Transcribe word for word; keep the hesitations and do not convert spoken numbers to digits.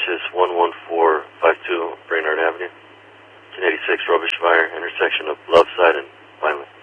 Texas one one four five two Brainerd Avenue. ten eighty-six Rubbish Fire, intersection of Loveside and Vineland.